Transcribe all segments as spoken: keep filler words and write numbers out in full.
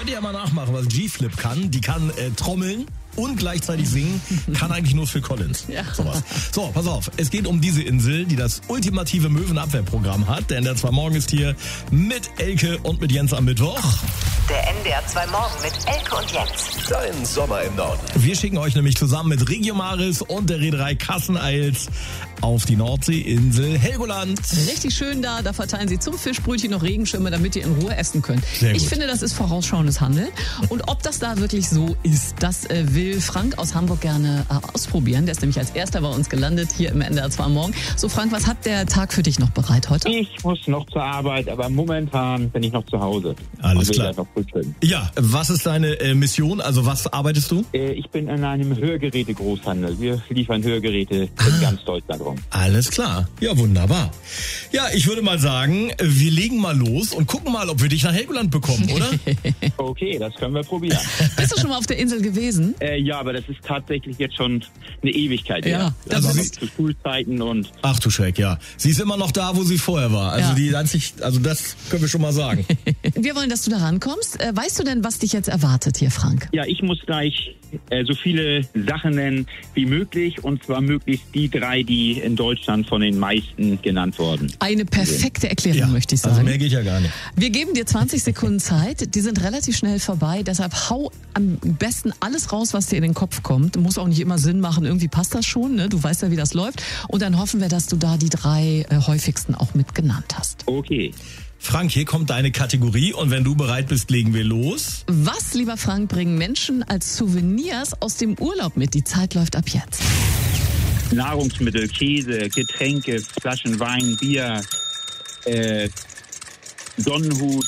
ihr ja mal nachmachen, was G-Flip kann. Die kann äh, trommeln und gleichzeitig singen. Kann eigentlich nur Phil Collins. Ja. Sowas. So, pass auf. Es geht um diese Insel, die das ultimative Möwenabwehrprogramm hat. Der N D R zwei Morgen ist hier mit Elke und mit Jens am Mittwoch. Der N D R zwei Morgen mit Elke und Jens. Dein Sommer im Norden. Wir schicken euch nämlich zusammen mit Regiomaris und der Reederei Kasseneils auf die Nordseeinsel Helgoland. Richtig schön da, da verteilen sie zum Fischbrötchen noch Regenschirme, damit ihr in Ruhe essen könnt. Sehr gut. Ich finde, das ist vorausschauendes Handeln. Und ob das da wirklich so ist, das äh, will Frank aus Hamburg gerne äh, ausprobieren. Der ist nämlich als erster bei uns gelandet, hier im N D R zwei Morgen. So Frank, was hat der Tag für dich noch bereit heute? Ich muss noch zur Arbeit, aber momentan bin ich noch zu Hause. Alles und will klar. gleich noch frühstücken. Ja, was ist deine äh, Mission? Also was arbeitest du? Äh, Ich bin in einem Hörgeräte-Großhandel. Wir liefern Hörgeräte in ganz Deutschland rum. Alles klar. Ja, wunderbar. Ja, ich würde mal sagen, wir legen mal los und gucken mal, ob wir dich nach Helgoland bekommen, oder? Okay, das können wir probieren. Bist du schon mal auf der Insel gewesen? äh, ja, aber das ist tatsächlich jetzt schon eine Ewigkeit Ja, her. das Also ist- noch zu Schulzeiten und Ach du Schreck, ja. Sie ist immer noch da, wo sie vorher war. Also Ja. die hat sich, also das können wir schon mal sagen. Wir wollen, dass du da rankommst. Äh, Weißt du denn, was dich jetzt erwartet hier, Frank? ja, ich muss gleich äh, so viele Sachen nennen wie möglich und zwar möglichst die drei, die in Deutschland von den meisten genannt wurden. Eine perfekte Erklärung, Ja, möchte ich also sagen. mehr geht ja gar nicht. Wir geben dir zwanzig Sekunden Zeit, die sind relativ schnell vorbei, deshalb hau am besten alles raus, was dir in den Kopf kommt. Muss auch nicht immer Sinn machen, irgendwie passt das schon, ne? Du weißt ja, wie das läuft. Und dann hoffen wir, dass du da die drei äh, häufigsten auch mit genannt hast. Okay. Frank, hier kommt deine Kategorie und wenn du bereit bist, legen wir los. Was, lieber Frank, bringen Menschen als Souvenirs aus dem Urlaub mit? Die Zeit läuft ab jetzt. Nahrungsmittel, Käse, Getränke, Flaschen Wein, Bier, äh, Sonnenhut,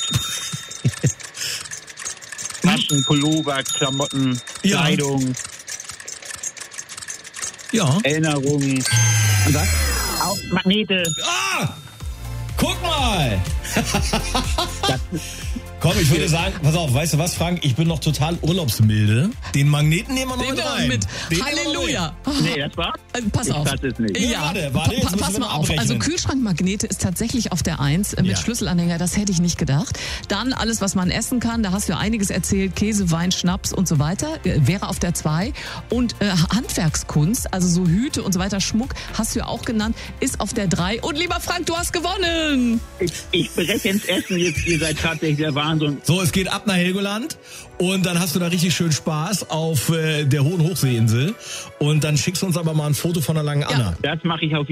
Taschen, Pullover, Klamotten, Ja. Kleidung, Ja. Erinnerungen. Und was? Auch Magnete. Ah! Guck mal! Komm, ich würde sagen, pass auf, weißt du was, Frank? Ich bin noch total urlaubsmilde. Den Magneten nehmen wir noch Den mit nehmen wir rein. mit. Den nehmen wir noch Halleluja. Nee, das war? Äh, Pass Ich auf. fass es nicht. Nee, Ja, warte, warte, jetzt pa- müssen pass wir mal noch auf. Also abrechnen. Kühlschrankmagnete ist tatsächlich auf der Eins äh, mit Ja. Schlüsselanhänger. Das hätte ich nicht gedacht. Dann alles, was man essen kann. Da hast du ja einiges erzählt. Käse, Wein, Schnaps und so weiter. Äh, wäre auf der Zwei. Und äh, Handwerkskunst, also so Hüte und so weiter, Schmuck, hast du ja auch genannt, ist auf der Drei. Und lieber Frank, du hast gewonnen. Ich, ich breche ins Essen jetzt. Ihr seid tatsächlich der Wahnsinn. So, es geht ab nach Helgoland und dann hast du da richtig schön Spaß auf äh, der Hohen Hochseeinsel und dann schickst du uns aber mal ein Foto von der langen Anna. Das mache ich auf